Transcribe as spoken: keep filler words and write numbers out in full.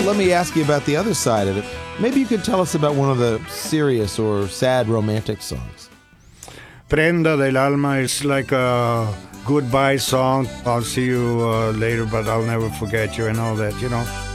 let me ask you about the other side of it. Maybe you could tell us about one of the serious or sad romantic songs. Prenda del Alma is like a goodbye song. I'll see you uh, later, but I'll never forget you and all that, you know.